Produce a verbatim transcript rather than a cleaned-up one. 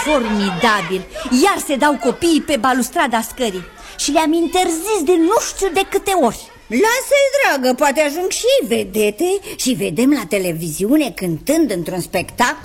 formidabil. Iar se dau copiii pe balustrada scării și le-am interzis de nu știu de câte ori. Lasă-i, dragă, poate ajung și ei vedete și vedem la televiziune cântând într-un spectacol.